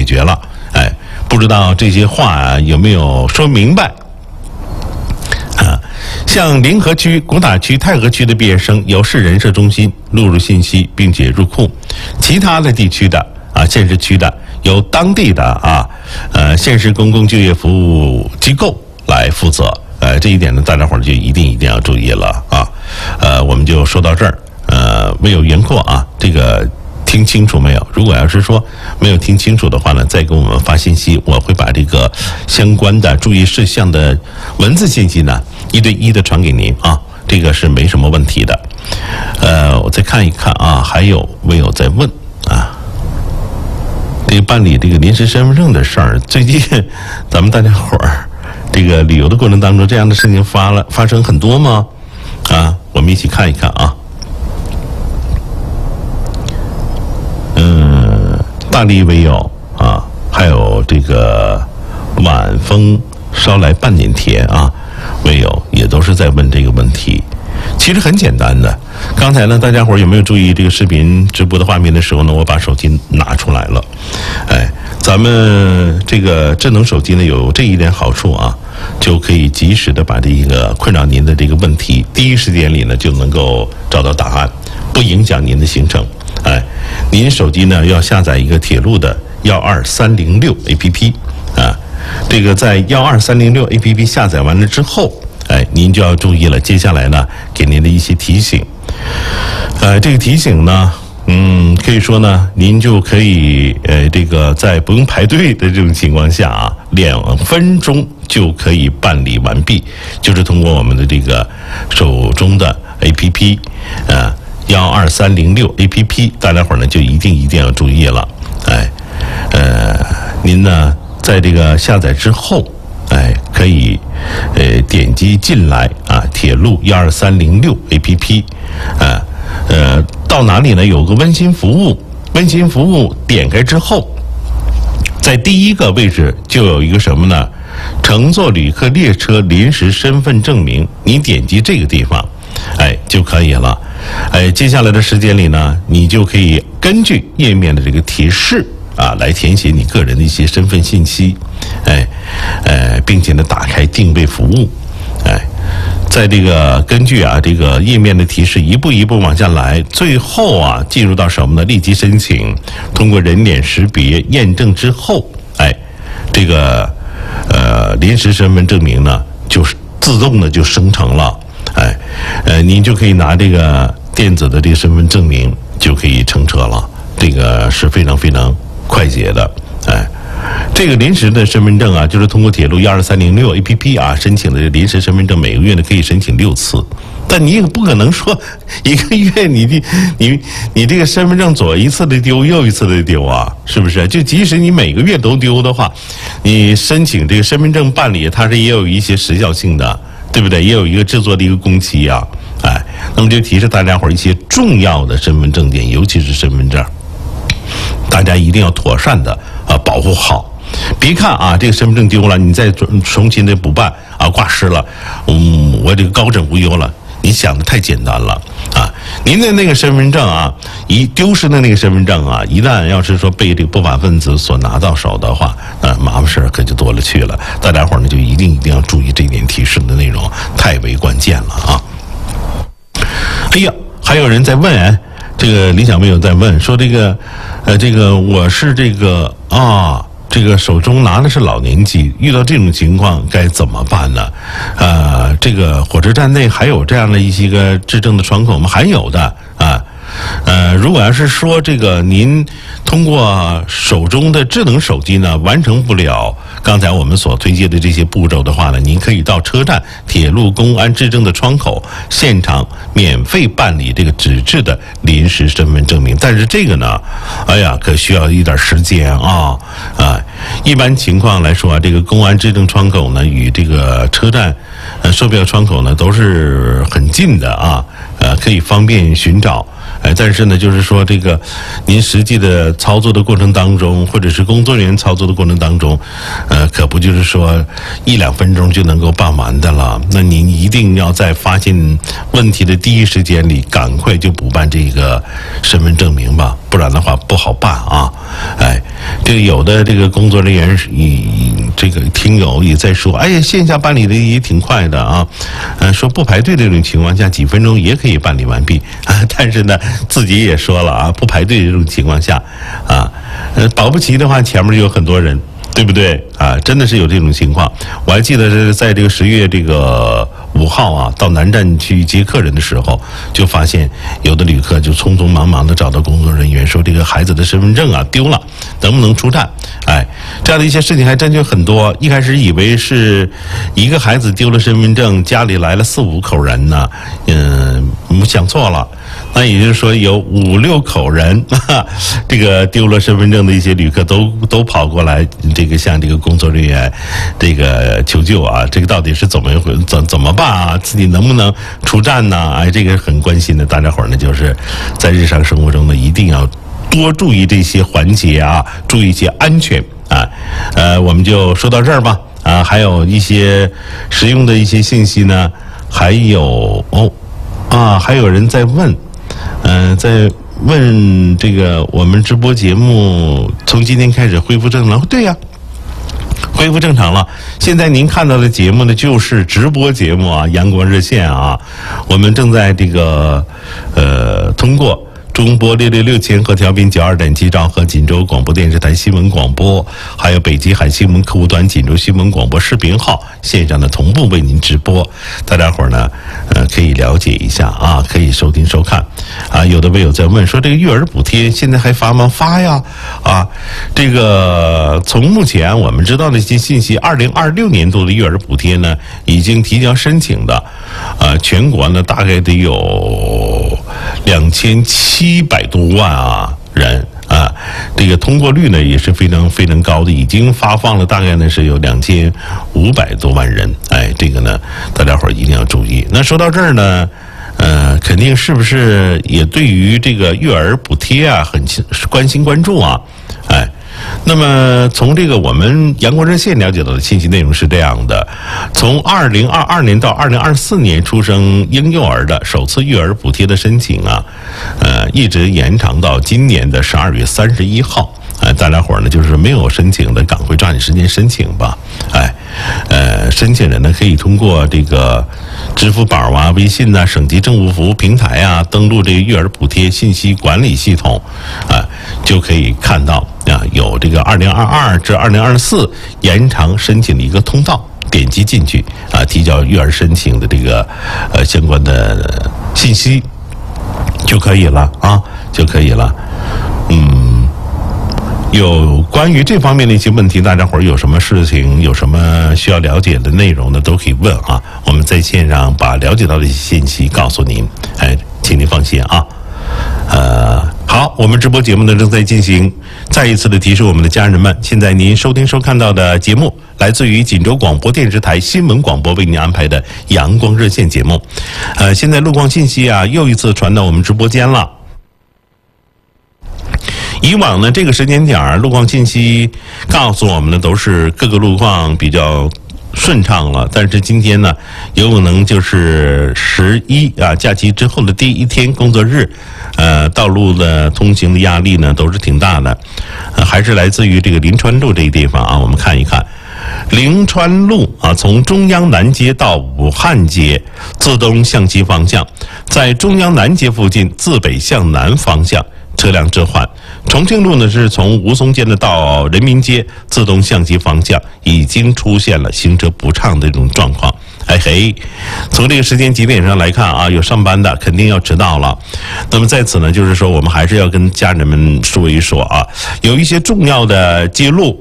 决了。哎，不知道这些话啊有没有说明白？向临河区、工大区、太和区的毕业生由市人社中心录入信息，并且入库；其他的地区的县市区的由当地的县市公共就业服务机构来负责。这一点呢，大家伙儿就一定要注意了啊。我们就说到这儿。没有圆过啊，这个听清楚没有？如果要是说没有听清楚的话呢，再给我们发信息，我会把这个相关的注意事项的文字信息呢1对1的传给您啊，这个是没什么问题的。我再看一看啊，还有没有在问啊？这个办理这个临时身份证的事儿，最近咱们大家伙儿这个旅游的过程当中，这样的事情发生很多吗？啊，我们一起看一看啊。大力为友啊，还有这个晚风捎来半点甜啊，为友也都是在问这个问题。其实很简单的，刚才呢，大家伙有没有注意这个视频直播的画面的时候呢？我把手机拿出来了，哎，咱们这个智能手机呢有这一点好处啊，就可以及时的把这个困扰您的这个问题，第一时间里呢就能够找到答案，不影响您的行程。哎，您手机呢要下载一个铁路的12306 APP 啊，这个在12306 APP 下载完了之后，哎，您就要注意了。接下来呢，给您的一些提醒，这个提醒呢，可以说呢，您就可以这个在不用排队的这种情况下啊，2分钟就可以办理完毕，就是通过我们的这个手中的 APP 12306 APP， 大家伙呢就一定要注意了。哎，您呢在这个下载之后，哎，可以点击进来啊，铁路12306 APP， 到哪里呢？有个温馨服务，温馨服务点开之后，在第一个位置就有一个什么呢？乘坐旅客列车临时身份证明，你点击这个地方，哎就可以了。哎，接下来的时间里呢，你就可以根据页面的这个提示啊，来填写你个人的一些身份信息，并且呢，打开定位服务，哎，在这个根据这个页面的提示一步一步往下来，最后进入到什么呢？立即申请，通过人脸识别验证之后，哎，这个临时身份证明呢，就是自动的就生成了。哎，您就可以拿这个电子的这个身份证明就可以乘车了，这个是非常快捷的。哎，这个临时的身份证就是通过铁路12306 APP申请的临时身份证，每个月呢可以申请6次。但你也不可能说一个月你这个身份证左一次的丢，右一次的丢啊，是不是？就即使你每个月都丢的话，你申请这个身份证办理，它是也有一些时效性的。对不对？也有一个制作的一个工期啊，哎，那么就提示大家伙一些重要的身份证件，尤其是身份证，大家一定要妥善的保护好。别看这个身份证丢了，你再重新的补办挂失了，我这个高枕无忧了。你想的太简单了啊！您的那个身份证一丢失的那个身份证一旦要是说被这个不法分子所拿到手的话，麻烦事可就多了去了。大家伙呢就一定要注意这点提示的内容，太为关键了啊！哎呀，还有人在问，这个理想没有在问说这个我是这个手中拿的是老年机，遇到这种情况该怎么办呢？这个火车站内还有这样的一些个质证的窗口吗？还有的啊。如果要是说这个您通过手中的智能手机呢完成不了刚才我们所推荐的这些步骤的话呢，您可以到车站铁路公安质证的窗口现场免费办理这个纸质的临时身份证明。但是这个呢，哎呀，可需要一点时间一般情况来说这个公安质证窗口呢与这个车站售票窗口呢都是很近的可以方便寻找。 但是呢，就是说这个您实际的操作的过程当中，或者是工作人员操作的过程当中，可不就是说1-2分钟就能够办完的了。那您一定要在发现问题的第一时间里，赶快就补办这个身份证明吧，不然的话不好办啊。这个有的这个工作人员这个听友也在说，哎呀，线下办理的也挺快的啊，说不排队这种情况下，几分钟也可以办理完毕啊。但是呢，自己也说了啊，不排队这种情况下啊，保不齐的话，前面就有很多人。对不对啊？真的是有这种情况。我还记得是在这个10月5号啊，到南站去接客人的时候，就发现有的旅客就匆匆忙忙的找到工作人员说，这个孩子的身份证啊丢了，能不能出站？这样的一些事情还真就很多。一开始以为是一个孩子丢了身份证，家里来了4-5口人呢，想错了。那也就是说，有5-6口人，这个丢了身份证的一些旅客都跑过来，这个向这个工作人员这个求救啊，这个到底是怎么一回怎么办啊？自己能不能出站呢？这个很关心的，大家伙呢就是在日常生活中呢，一定要多注意这些环节啊，注意一些安全啊。我们就说到这儿吧。还有一些实用的一些信息呢，还有还有人在问。在问这个我们直播节目从今天开始恢复正常？对呀，恢复正常了。现在您看到的节目呢，就是直播节目啊，阳光热线啊，我们正在这个通过中波666千赫调频92.7兆赫锦州广播电视台新闻广播，还有北极海新闻客户端锦州新闻广播视频号线上的同步为您直播。大家伙呢可以了解一下啊，可以收听收看啊。有的网友在问说，这个育儿补贴现在还发吗？发呀啊。这个从目前我们知道的一些信息，2026年度的育儿补贴呢已经提交申请的全国呢大概得有2700多万人啊，这个通过率呢也是非常非常高的，已经发放了大概呢是有2500多万人。这个呢大家伙一定要注意。那说到这儿呢，肯定是不是也对于这个育儿补贴啊很关心关注啊？那么从这个我们阳光热线了解到的信息内容是这样的：从2022年到2024年出生婴幼儿的首次育儿补贴的申请啊，一直延长到今年的12月31号。大家伙呢就是没有申请的，赶快抓紧时间申请吧。申请人呢可以通过这个支付宝啊、微信啊、省级政务服务平台啊，登录这个育儿补贴信息管理系统就可以看到有这个2022至2024延长申请的一个通道，点击进去提交育儿申请的这个相关的信息就可以了就可以了。有关于这方面的一些问题，大家伙有什么事情，有什么需要了解的内容呢，都可以问啊。我们在线上把了解到的一些信息告诉您，请您放心啊。好，我们直播节目呢正在进行。再一次的提示我们的家人们，现在您收听收看到的节目来自于锦州广播电视台新闻广播为您安排的阳光热线节目。现在路况信息又一次传到我们直播间了。以往呢这个时间点路况信息告诉我们的都是各个路况比较顺畅了，但是今天呢有可能就是11假期之后的第一天工作日，道路的通行的压力呢都是挺大的。还是来自于这个临川路这个地方我们看一看临川路从中央南街到武汉街自东向西方向，在中央南街附近自北向南方向车辆置换。重庆路呢是从吴淞街的到人民街自东向西方向已经出现了行车不畅的这种状况。从这个时间节点上来看有上班的肯定要迟到了。那么在此呢就是说我们还是要跟家人们说一说有一些重要的记录，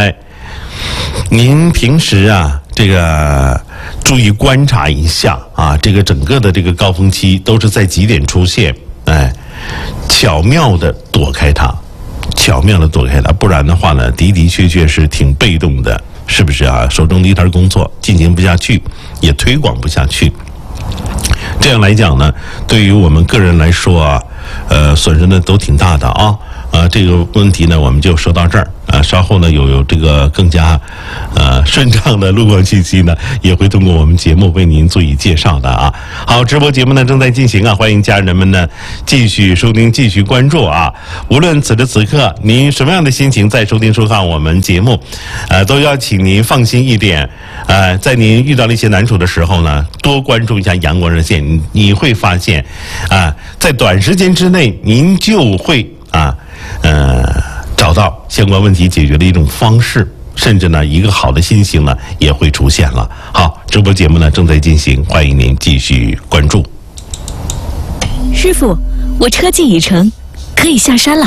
您平时这个注意观察一下这个整个的这个高峰期都是在几点出现，巧妙的躲开它，不然的话呢的确是挺被动的，是不是手中的一摊工作进行不下去，也推广不下去。这样来讲呢，对于我们个人来说损失呢都挺大的啊。这个问题呢，我们就说到这儿。稍后呢有这个更加顺畅的路况信息呢，也会通过我们节目为您做以介绍的啊。好，直播节目呢正在进行啊，欢迎家人们呢继续收听、继续关注啊。无论此时此刻您什么样的心情在收听收看我们节目，都要请您放心一点。在您遇到了一些难处的时候呢，多关注一下阳光热线，你会发现在短时间之内您就会找到相关问题解决的一种方式，甚至呢一个好的心情呢也会出现了。好，直播节目呢正在进行，欢迎您继续关注。 师傅，我车技已成，可以下山了。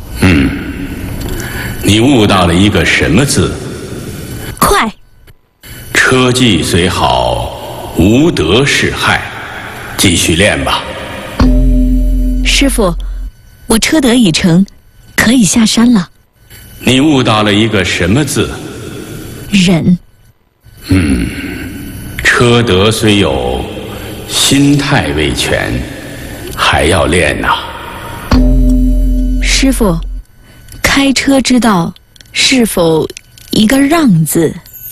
你悟到了一个什么字？ 快。 车技虽好，无德是害，继续练吧。 师傅，我车德已成，可以下山了。 你悟到了一个什么字？ 忍。 车德虽有，心态未全，还要练呐。 师傅，开车之道是否一个让字？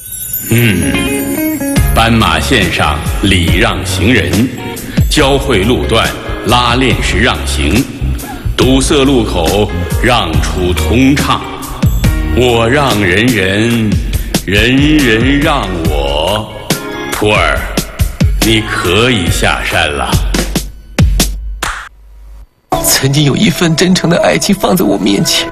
斑马线上礼让行人，交汇路段拉练时让行，堵塞路口让出通畅。我让人人，人人让我。徒儿，你可以下山了。 曾经有一份真诚的爱情放在我面前。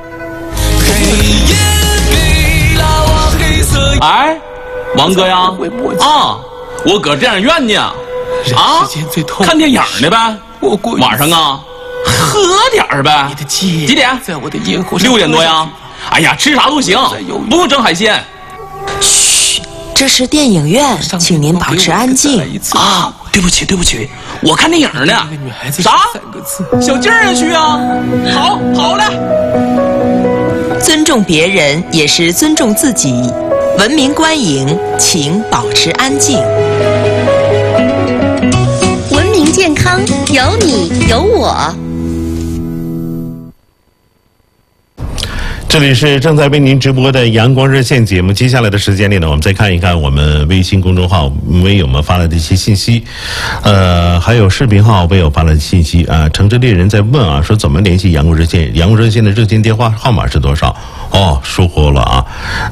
哎，王哥呀，我搁电影院呢。 世间最痛看电影呢呗。晚上喝点儿呗。 你的记忆几点？ 在我的咽喉上。 6点多呀。哎呀，吃啥都行，不用整海鲜。 嘘，这是电影院，请您保持安静。 对不起，我看电影呢。啥？小静儿也去啊？好嘞。 尊重别人也是尊重自己。文明观影，请保持安静。 文明健康，有你有我。 这里是正在为您直播的阳光热线节目。接下来的时间里呢，我们再看一看我们微信公众号微友们发来的一些信息，还有视频号微友发来的信息啊。城市猎人在问啊，说怎么联系阳光热线？阳光热线的热线电话号码是多少？疏忽了啊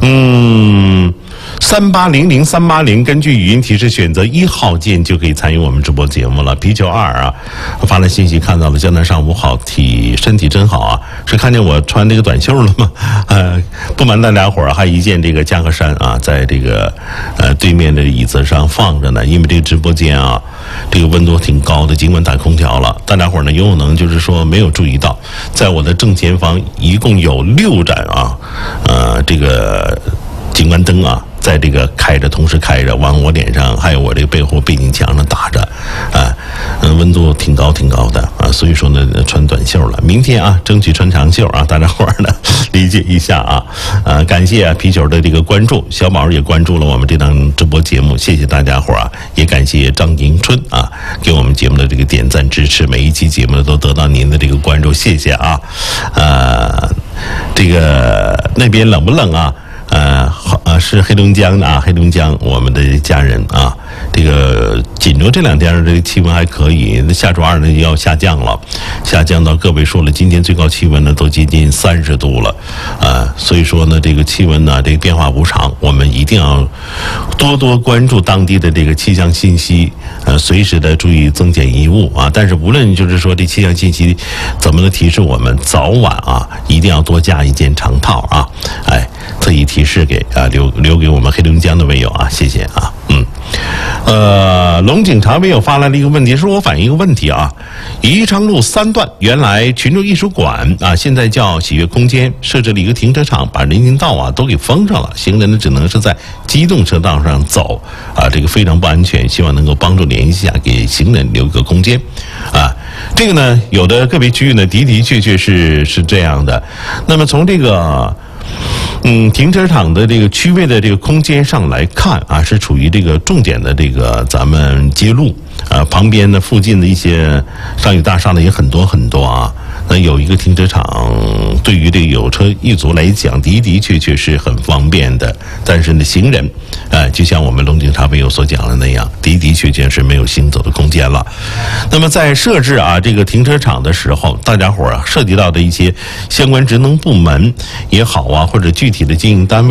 ，3800-380，根据语音提示选择1号键就可以参与我们直播节目了。皮球2啊，发来信息看到了，江南上午好，身体真好啊，是看见我穿这个短袖了吗？不瞒大家伙儿，还一件这个夹克衫啊，在这个对面的椅子上放着呢。因为这个直播间啊，这个温度挺高的，尽管打空调了，大家伙儿呢有可能就是说没有注意到，在我的正前方一共有6盏这个景观灯啊，在这个同时开着，往我脸上还有我这个背后背景墙上打着，温度挺高的啊，所以说呢穿短袖了。明天啊争取穿长袖啊，大家伙儿呢理解一下啊。感谢皮球的这个关注，小宝也关注了我们这档直播节目，谢谢大家伙儿啊，也感谢张迎春啊给我们节目的这个点赞支持，每一期节目都得到您的这个关注，谢谢啊。这个那边冷不冷啊？是黑龙江的啊，黑龙江我们的家人啊，这个锦州这2天这个气温还可以，那下周2呢要下降了，下降到个位数了。今天最高气温呢都接近30度了，所以说呢这个气温呢这个变化无常，我们一定要多多关注当地的这个气象信息，随时的注意增减衣物啊。但是无论就是说这气象信息怎么能提示我们，早晚啊一定要多加一件长套啊，特意提示给留给我们黑龙江的微友啊，谢谢啊。龙警察微友发来了一个问题，说我反映一个问题啊，宜昌路3段原来群众艺术馆啊，现在叫喜悦空间，设置了一个停车场，把人行道啊都给封上了，行人呢只能是在机动车道上走啊，这个非常不安全，希望能够帮助联系一下，给行人留个空间啊。这个呢，有的个别区域呢的确是这样的。那么从这个停车场的这个区位的这个空间上来看啊，是处于这个重点的这个咱们街路旁边的附近的一些商业大厦呢也很多很多啊。那有一个停车场，对于这个有车一族来讲，的确是很方便的。但是呢，行人，就像我们龙井茶朋友所讲的那样，的确是没有行走的空间了。那么在设置这个停车场的时候，大家伙涉及到的一些相关职能部门也好或者具体的经营单位。